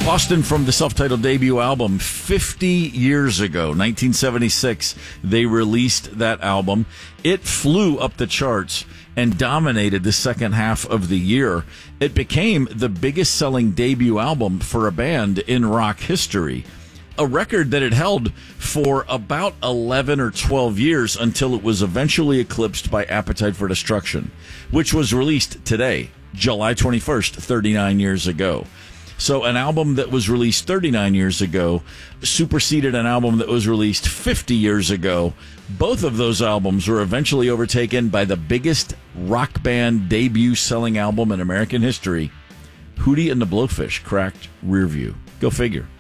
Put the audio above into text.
Boston from the self-titled debut album 50 years ago, 1976. They released that album. It flew up the charts and dominated the second half of the year. It became the biggest selling debut album for a band in rock history. A record that it held for about 11 or 12 years until it was eventually eclipsed by Appetite for Destruction, which was released today, July 21st, 39 years ago. So an album that was released 39 years ago superseded an album that was released 50 years ago. Both of those albums were eventually overtaken by the biggest rock band debut selling album in American history. Hootie and the Blowfish cracked Rearview. Go figure.